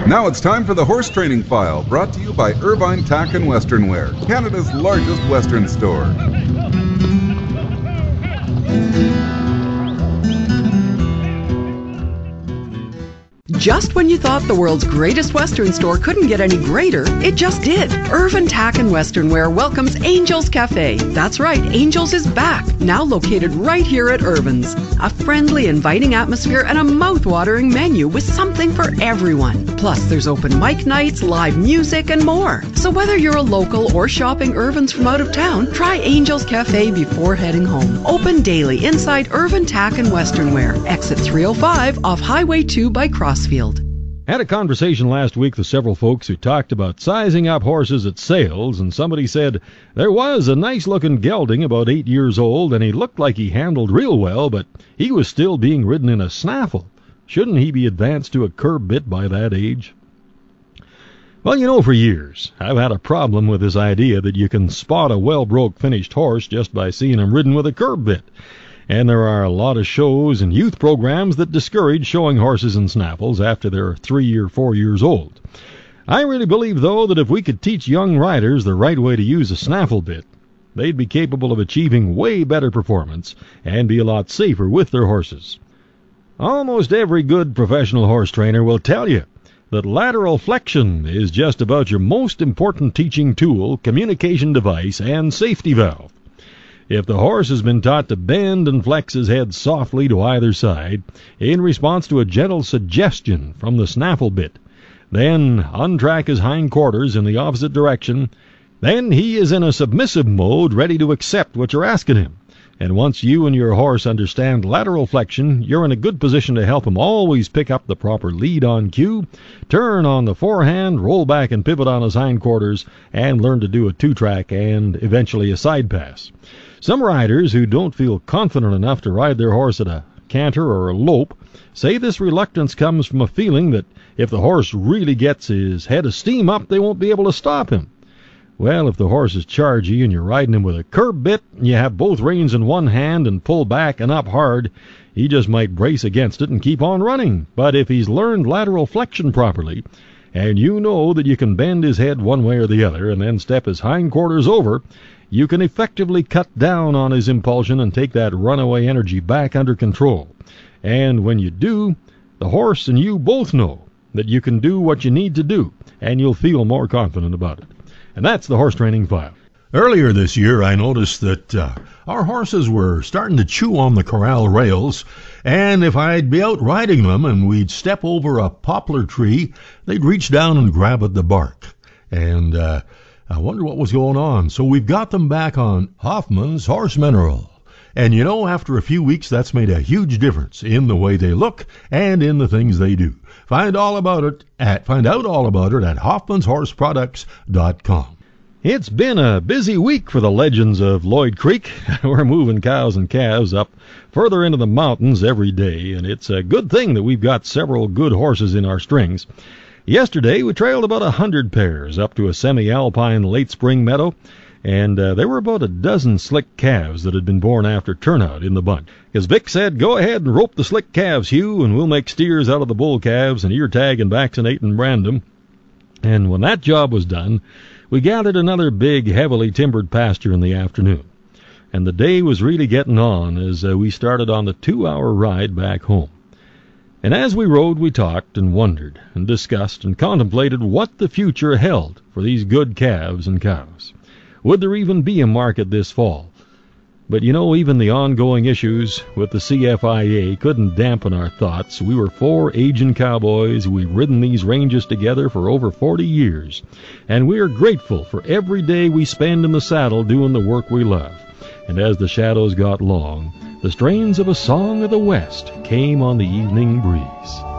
Now it's time for the Horse Training File, brought to you by Irvine Tack and Western Wear, Canada's largest Western store. Just when you thought the world's greatest Western store couldn't get any greater, it just did. Irvine Tack and Western Wear welcomes Angels Cafe. That's right, Angels is back, now located right here at Irvine's. A friendly, inviting atmosphere and a mouth-watering menu with something for everyone. Plus, there's open mic nights, live music, and more. So whether you're a local or shopping Irvine's from out of town, try Angels Cafe before heading home. Open daily inside Irvine Tack and Western Wear. Exit 305 off Highway 2 by Crossfield. Had a conversation last week with several folks who talked about sizing up horses at sales, and somebody said there was a nice-looking gelding about 8 years old, and he looked like he handled real well, but he was still being ridden in a snaffle. Shouldn't he be advanced to a curb bit by that age? Well, you know, for years, I've had a problem with this idea that you can spot a well-broke finished horse just by seeing him ridden with a curb bit. And there are a lot of shows and youth programs that discourage showing horses in snaffles after they're 3 or 4 years old. I really believe, though, that if we could teach young riders the right way to use a snaffle bit, they'd be capable of achieving way better performance and be a lot safer with their horses. Almost every good professional horse trainer will tell you that lateral flexion is just about your most important teaching tool, communication device, and safety valve. If the horse has been taught to bend and flex his head softly to either side in response to a gentle suggestion from the snaffle bit, then untrack his hindquarters in the opposite direction, then he is in a submissive mode ready to accept what you're asking him. And once you and your horse understand lateral flexion, you're in a good position to help him always pick up the proper lead on cue, turn on the forehand, roll back and pivot on his hindquarters, and learn to do a two-track and eventually a side pass. Some riders who don't feel confident enough to ride their horse at a canter or a lope say this reluctance comes from a feeling that if the horse really gets his head of steam up, they won't be able to stop him. Well, if the horse is chargy and you're riding him with a curb bit, and you have both reins in one hand and pull back and up hard, he just might brace against it and keep on running. But if he's learned lateral flexion properly, and you know that you can bend his head one way or the other and then step his hindquarters over, you can effectively cut down on his impulsion and take that runaway energy back under control. And when you do, the horse and you both know that you can do what you need to do, and you'll feel more confident about it. And that's the Horse Training File. Earlier this year, I noticed that our horses were starting to chew on the corral rails, and if I'd be out riding them and we'd step over a poplar tree, they'd reach down and grab at the bark. And I wonder what was going on. So we've got them back on Hoffman's Horse Mineral. And you know, after a few weeks, that's made a huge difference in the way they look and in the things they do. Find out all about it at hoffmanshorseproducts.com. It's been a busy week for the legends of Lloyd Creek. We're moving cows and calves up further into the mountains every day, and it's a good thing that we've got several good horses in our strings. Yesterday, we trailed about 100 pairs up to a semi-alpine late spring meadow, and there were about a dozen slick calves that had been born after turnout in the bunch. As Vic said, go ahead and rope the slick calves, Hugh, and we'll make steers out of the bull calves and ear tag and vaccinate and brand them. And when that job was done, we gathered another big, heavily timbered pasture in the afternoon. And the day was really getting on as we started on the 2-hour ride back home. And as we rode, we talked and wondered and discussed and contemplated what the future held for these good calves and cows. Would there even be a market this fall? But you know, even the ongoing issues with the CFIA couldn't dampen our thoughts. We were 4 aging cowboys. We've ridden these ranges together for over 40 years. And we are grateful for every day we spend in the saddle doing the work we love. And as the shadows got long, the strains of a song of the West came on the evening breeze.